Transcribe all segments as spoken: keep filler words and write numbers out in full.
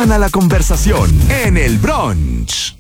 llaman a la conversación en el brunch.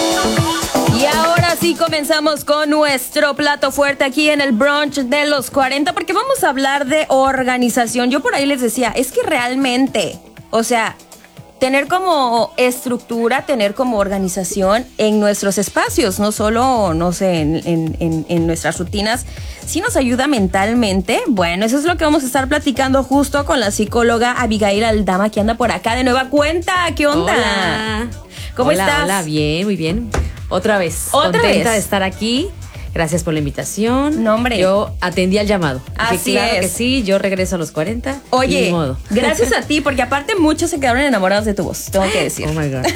Y ahora sí comenzamos con nuestro plato fuerte aquí en el brunch de los cuarenta, porque vamos a hablar de organización. Yo por ahí les decía, es que realmente, o sea, tener como estructura, tener como organización en nuestros espacios, no solo, no sé, en, en, en, en nuestras rutinas, sí nos ayuda mentalmente. Bueno, eso es lo que vamos a estar platicando justo con la psicóloga Abigail Aldama, que anda por acá de nueva cuenta. ¿Qué onda? Hola. ¿Cómo hola, estás? Hola, bien, muy bien. Otra vez. ¿Otra Contenta vez? de estar aquí. Gracias por la invitación. No, hombre. Yo atendí al llamado. Así Dije, claro es. que sí, yo regreso a los cuarenta. Oye, ni modo. gracias a ti, porque aparte muchos se quedaron enamorados de tu voz, tengo que decir. Oh my God.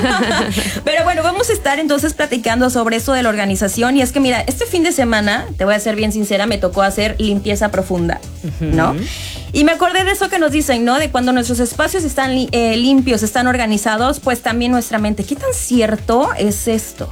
Pero bueno, vamos a estar entonces platicando sobre eso de la organización. Y es que mira, este fin de semana, te voy a ser bien sincera, me tocó hacer limpieza profunda, uh-huh. ¿no? Y me acordé de eso que nos dicen, ¿no? De cuando nuestros espacios están eh, limpios, están organizados, pues también nuestra mente. ¿Qué tan cierto es esto?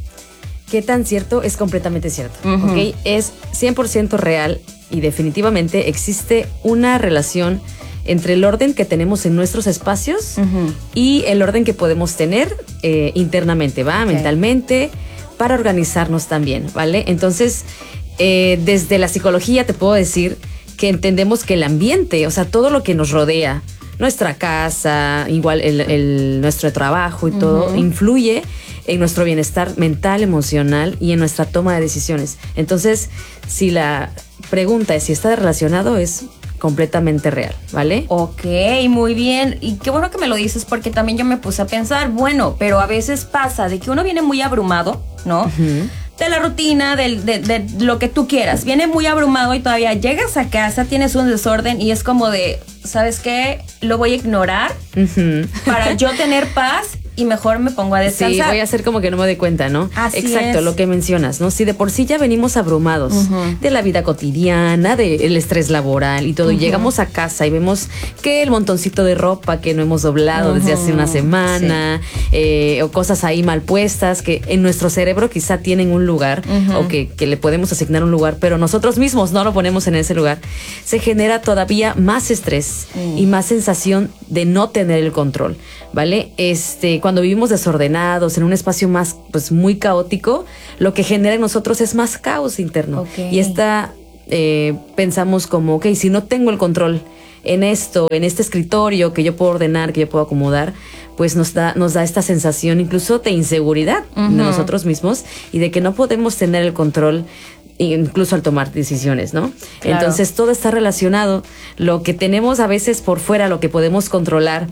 ¿Qué tan cierto? Es completamente cierto, uh-huh. ¿ok? Es cien por ciento real y definitivamente existe una relación entre el orden que tenemos en nuestros espacios uh-huh. y el orden que podemos tener eh, internamente, ¿va? Okay. Mentalmente, para organizarnos también, ¿vale? Entonces, eh, desde la psicología te puedo decir que entendemos que el ambiente, o sea, todo lo que nos rodea, nuestra casa, igual el, el, nuestro trabajo y uh-huh. todo, influye en nuestro bienestar mental, emocional y en nuestra toma de decisiones. Entonces, si la pregunta es si está relacionado, es completamente real, ¿vale? Ok, muy bien. Y qué bueno que me lo dices, porque también yo me puse a pensar, bueno, pero a veces pasa de que uno viene muy abrumado, ¿no? Uh-huh. De la rutina, de, de, de lo que tú quieras. Viene muy abrumado y todavía llegas a casa, tienes un desorden y es como de, ¿sabes qué? Lo voy a ignorar uh-huh. para yo tener paz y mejor me pongo a descansar. Sí, voy a hacer como que no me doy cuenta, ¿no? Así Exacto, es. Lo que mencionas, ¿no? Si de por sí ya venimos abrumados uh-huh. de la vida cotidiana, del estrés laboral y todo, uh-huh. y llegamos a casa y vemos que el montoncito de ropa que no hemos doblado uh-huh. desde hace una semana, sí. eh, o cosas ahí mal puestas que en nuestro cerebro quizá tienen un lugar uh-huh. o que, que le podemos asignar un lugar, pero nosotros mismos no lo ponemos en ese lugar, se genera todavía más estrés uh-huh. y más sensación de no tener el control, ¿vale? Este, cuando vivimos desordenados en un espacio más, pues muy caótico, lo que genera en nosotros es más caos interno. Okay. Y esta, eh, pensamos como, ok, si no tengo el control en esto, en este escritorio que yo puedo ordenar, que yo puedo acomodar, pues nos da, nos da esta sensación incluso de inseguridad uh-huh. de nosotros mismos y de que no podemos tener el control incluso al tomar decisiones, ¿no? Claro. Entonces todo está relacionado. Lo que tenemos a veces por fuera, lo que podemos controlar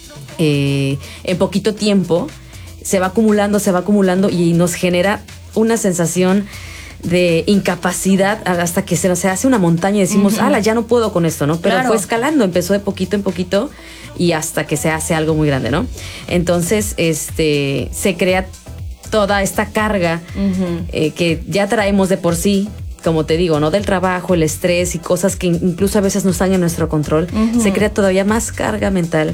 eh, en poquito tiempo, se va acumulando, se va acumulando y nos genera una sensación de incapacidad hasta que se, se hace una montaña y decimos, uh-huh. ala, ya no puedo con esto, ¿no? Pero claro. fue escalando, empezó de poquito en poquito y hasta que se hace algo muy grande, ¿no? Entonces, este, se crea toda esta carga uh-huh. eh, que ya traemos de por sí, como te digo, ¿no? Del trabajo, el estrés y cosas que incluso a veces no están en nuestro control. Uh-huh. Se crea todavía más carga mental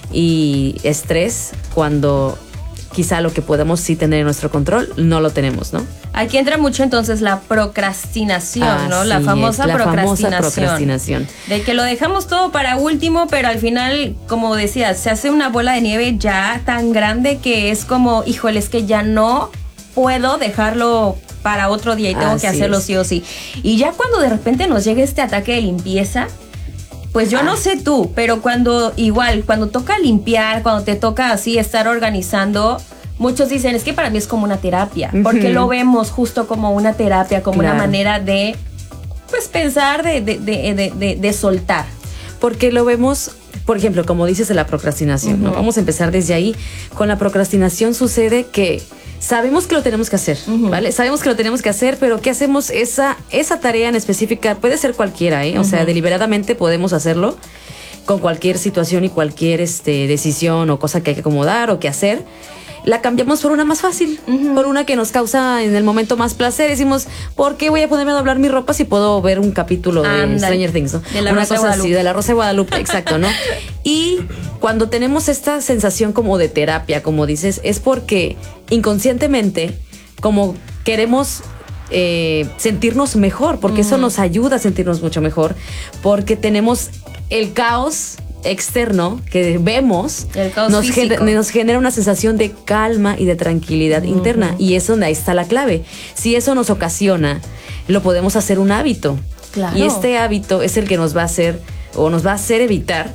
y estrés cuando quizá lo que podemos sí tener en nuestro control no lo tenemos, ¿no? Aquí entra mucho entonces la procrastinación, ah, ¿no? Sí, la famosa la procrastinación. famosa procrastinación. De que lo dejamos todo para último, pero al final, como decías, se hace una bola de nieve ya tan grande que es como, híjole, es que ya no puedo dejarlo para otro día y tengo Así que hacerlo es. sí o sí. Y ya cuando de repente nos llega este ataque de limpieza, pues yo ah. no sé tú, pero cuando igual, cuando toca limpiar, cuando te toca así estar organizando, muchos dicen, es que para mí es como una terapia, uh-huh. porque lo vemos justo como una terapia, como claro. una manera de, pues, pensar, de, de, de, de, de, de soltar. Porque lo vemos, por ejemplo, como dices de la procrastinación, uh-huh. ¿no? Vamos a empezar desde ahí. Con la procrastinación sucede que sabemos que lo tenemos que hacer, uh-huh. ¿vale? Sabemos que lo tenemos que hacer, pero ¿qué hacemos? Esa, esa tarea en específica puede ser cualquiera, ¿eh? Uh-huh. O sea, deliberadamente podemos hacerlo con cualquier situación y cualquier este, decisión o cosa que hay que acomodar o que hacer. La cambiamos por una más fácil, uh-huh. por una que nos causa en el momento más placer. Decimos, ¿por qué voy a ponerme a doblar mi ropa si puedo ver un capítulo de Andale. Stranger Things, ¿no? De la una Rosa cosa de así, de la Rosa de Guadalupe, exacto, ¿no? Y cuando tenemos esta sensación como de terapia, como dices, es porque inconscientemente, como queremos eh, sentirnos mejor, porque uh-huh. eso nos ayuda a sentirnos mucho mejor, porque tenemos el caos externo que vemos El caos nos, físico. gener- nos genera una sensación de calma y de tranquilidad uh-huh. interna, y es donde ahí está la clave. Si eso nos ocasiona, lo podemos hacer un hábito. Claro. Y este hábito es el que nos va a hacer o nos va a hacer evitar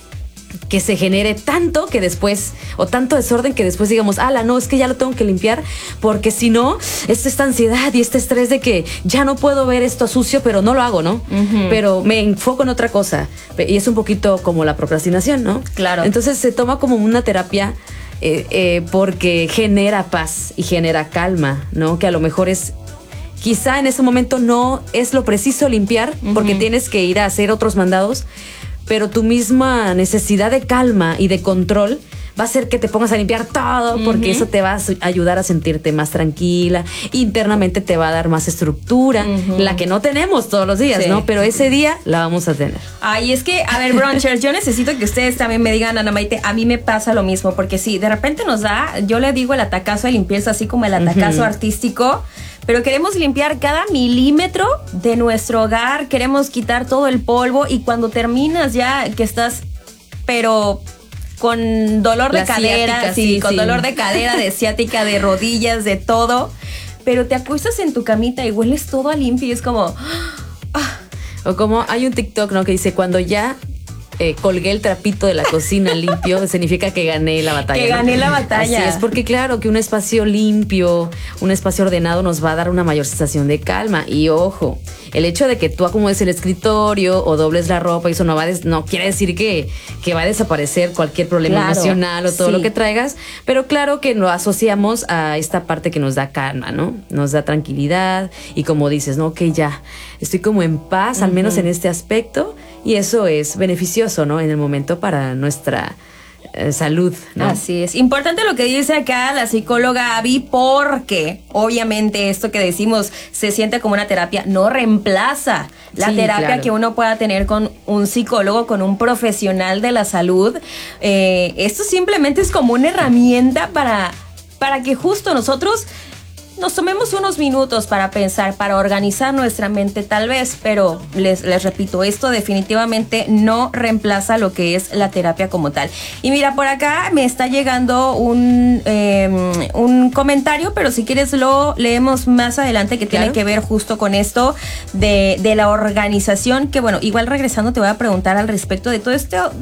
que se genere tanto que después, o tanto desorden que después digamos, ala, no, es que ya lo tengo que limpiar, porque si no, es esta ansiedad y este estrés de que ya no puedo ver esto sucio, pero no lo hago, ¿no? Uh-huh. Pero me enfoco en otra cosa, y es un poquito como la procrastinación, ¿no? Claro. Entonces se toma como una terapia eh, eh, porque genera paz y genera calma, ¿no? Que a lo mejor es... Quizá en ese momento no es lo preciso limpiar, uh-huh. porque tienes que ir a hacer otros mandados, pero tu misma necesidad de calma y de control va a hacer que te pongas a limpiar todo, porque uh-huh. eso te va a ayudar a sentirte más tranquila, internamente te va a dar más estructura, uh-huh. la que no tenemos todos los días, sí. ¿no? Pero ese día la vamos a tener. Ay, es que, a ver, Brunchers, yo necesito que ustedes también me digan, Ana Maite, a mí me pasa lo mismo, porque sí, de repente nos da, yo le digo el atacazo de limpieza, así como el atacazo uh-huh. artístico, pero queremos limpiar cada milímetro de nuestro hogar, queremos quitar todo el polvo, y cuando terminas ya que estás, pero con dolor de La cadera, ciática, sí, sí, con sí. dolor de cadera, de ciática, de rodillas, de todo, pero te acuestas en tu camita y hueles todo a limpio y es como... Ah. O como hay un TikTok, ¿no? Que dice, cuando ya... Eh, colgué el trapito de la cocina limpio, significa que gané la batalla. Que ¿no? gané la batalla. Así es, porque claro que un espacio limpio, un espacio ordenado nos va a dar una mayor sensación de calma. Y ojo, el hecho de que tú acomodes el escritorio o dobles la ropa, eso no va a des- no quiere decir que, que va a desaparecer cualquier problema Claro, emocional o todo sí. lo que traigas, pero claro que lo asociamos a esta parte que nos da calma, ¿no? Nos da tranquilidad y como dices, ¿no? Que ya estoy como en paz, al uh-huh. menos en este aspecto. Y eso es beneficioso, ¿no? En el momento para nuestra eh, salud, ¿no? Así es. Importante lo que dice acá la psicóloga Abby, porque obviamente esto que decimos se siente como una terapia, no reemplaza la Sí, terapia claro. que uno pueda tener con un psicólogo, con un profesional de la salud. Eh, esto simplemente es como una herramienta para, para que justo nosotros... nos tomemos unos minutos para pensar, para organizar nuestra mente tal vez, pero les, les repito, esto definitivamente no reemplaza lo que es la terapia como tal. Y mira, por acá me está llegando un, eh, un comentario, pero si quieres lo leemos más adelante, que Claro. tiene que ver justo con esto de, de la organización, que bueno, igual regresando te voy a preguntar al respecto de todo esto,